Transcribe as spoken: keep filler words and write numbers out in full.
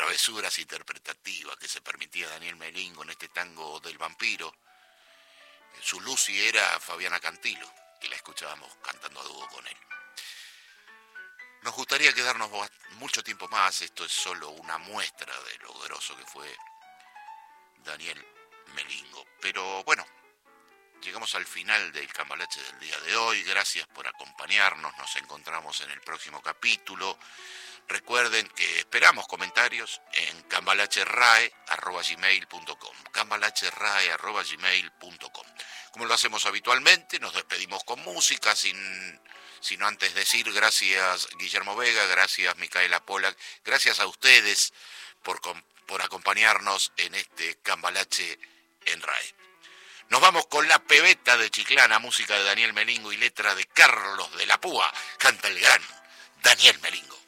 travesuras interpretativas que se permitía Daniel Melingo en este tango del vampiro. Su Lucy era Fabiana Cantilo, y la escuchábamos cantando a dúo con él. Nos gustaría quedarnos mucho tiempo más, esto es solo una muestra de lo groso que fue Daniel Melingo. Pero bueno, llegamos al final del Cambalache del día de hoy. Gracias por acompañarnos, nos encontramos en el próximo capítulo. Recuerden que esperamos comentarios en cambalacherrae arroba gmail punto com, cambalacherrae arroba gmail punto com. Como lo hacemos habitualmente, nos despedimos con música, sin, sino antes decir gracias Guillermo Vega, gracias Micaela Pollack, gracias a ustedes por, por acompañarnos en este Cambalache en RAE. Nos vamos con La Pebeta de Chiclana, música de Daniel Melingo y letra de Carlos de la Púa. Canta el gran Daniel Melingo.